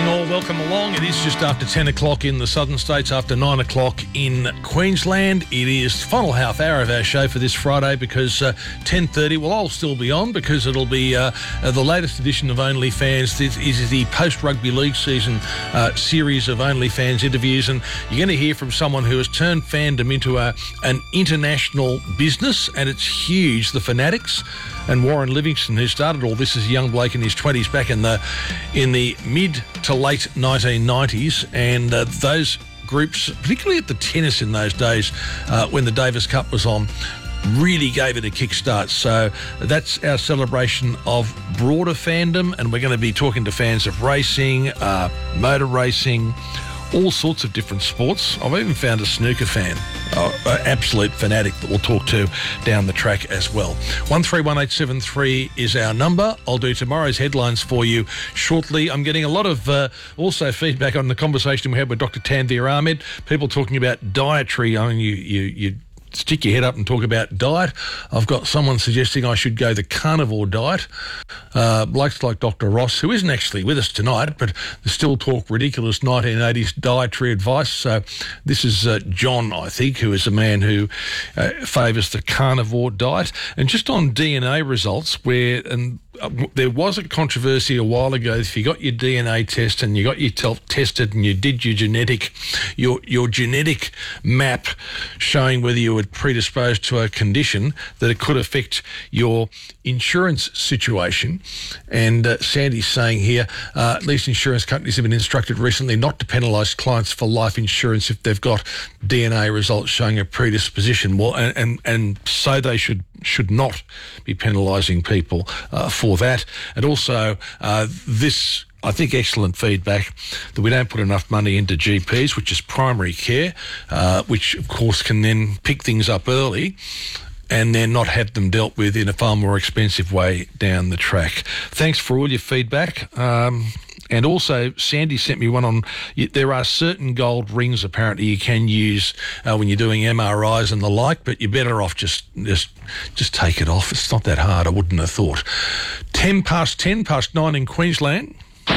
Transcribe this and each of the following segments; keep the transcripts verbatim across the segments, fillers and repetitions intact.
all, welcome along. It is just after ten o'clock in the southern states, after nine o'clock in Queensland. It is the final half hour of our show for this Friday because uh, ten thirty, well, I'll still be on because it'll be uh, uh, the latest edition of OnlyFans. This is the post-rugby league season uh, series of OnlyFans interviews, and you're going to hear from someone who has turned fandom into a, an international business, and it's huge, the Fanatics. And Warren Livingston, who started all this as a young bloke in his twenties back in the in the mid to late nineteen nineties, and uh, those groups, particularly at the tennis in those days uh, when the Davis Cup was on, really gave it a kickstart. So that's our celebration of broader fandom, and we're going to be talking to fans of racing, uh, motor racing, all sorts of different sports. I've even found a snooker fan, uh, an absolute fanatic that we'll talk to down the track as well. one three one eight seven three is our number. I'll do tomorrow's headlines for you shortly. I'm getting a lot of uh, also feedback on the conversation we had with Doctor Tanvir Ahmed. People talking about dietary. I mean, you, you, you stick your head up and talk about diet. I've got someone suggesting I should go the carnivore diet. Uh, blokes like Doctor Ross, who isn't actually with us tonight, but they still talk ridiculous nineteen eighties dietary advice. So this is uh, John, I think, who is a man who uh, favours the carnivore diet. And just on D N A results, where and uh, there was a controversy a while ago. If you got your D N A test and you got yourself tested and you did your genetic, your your genetic map showing whether you were predisposed to a condition, that it could affect your insurance situation. And uh, Sandy's saying here, uh, at least insurance companies have been instructed recently not to penalise clients for life insurance if they've got D N A results showing a predisposition. Well, and and, and so they should should not be penalising people uh, for that. And also uh, this, I think, excellent feedback that we don't put enough money into G Ps, which is primary care, uh, which of course can then pick things up early and then not have them dealt with in a far more expensive way down the track. Thanks for all your feedback. Um, and also, Sandy sent me one on, there are certain gold rings apparently you can use uh, when you're doing M R Is and the like, but you're better off just, just, just take it off. It's not that hard, I wouldn't have thought. ten past ten, past nine in Queensland.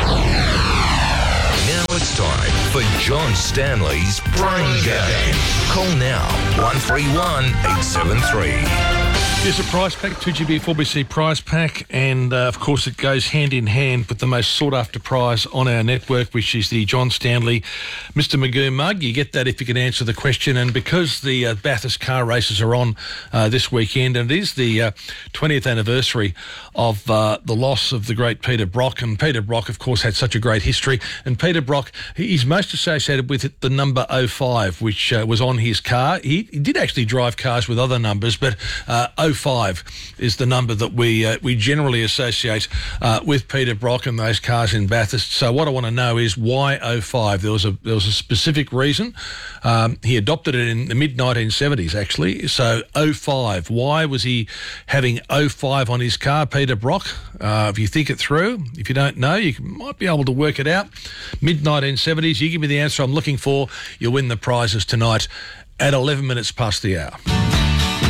Now it's time for John Stanley's Brain Game. Call now, one three one eight seven three. Here's a prize pack, two G B four B C prize pack, and uh, of course it goes hand in hand with the most sought after prize on our network, which is the John Stanley Mister Magoo mug. You get that if you can answer the question, and because the uh, Bathurst car races are on uh, this weekend, and it is the uh, twentieth anniversary of uh, the loss of the great Peter Brock, and Peter Brock, of course, had such a great history, and Peter Brock, he's most associated with the number oh five, which uh, was on his car. He, he did actually drive cars with other numbers, but uh, oh five is the number that we uh, we generally associate uh, with Peter Brock and those cars in Bathurst. So what I want to know is why oh five? There was a there was a specific reason. Um, he adopted it in the mid nineteen seventies, actually. So oh five. Why was he having oh five on his car, Peter Brock? Uh, if you think it through, if you don't know, you might be able to work it out. mid nineteen seventies. You give me the answer I'm looking for, you'll win the prizes tonight at eleven minutes past the hour.